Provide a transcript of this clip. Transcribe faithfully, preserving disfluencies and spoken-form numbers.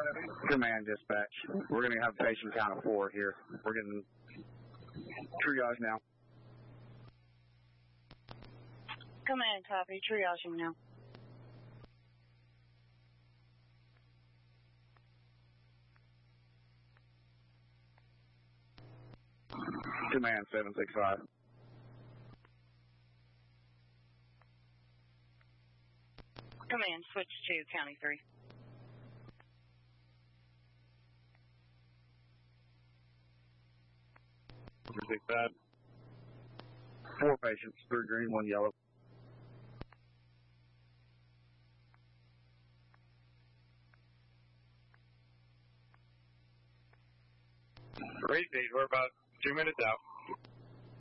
Command dispatch. We're going to have a patient count of four here. We're getting triage now. Command, copy. Triaging now. Command seven six five. Command, switch to County three. six five. Four patients, three green, one yellow. Repeat, we're about two minutes out.